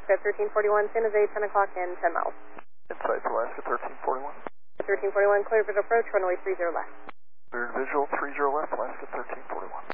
1341, San Jose, 10 o'clock and 10 miles. Insights Alaska 1341. 1341, clear visual approach, runway 30 left. Cleared visual 30 left, Alaska 1341.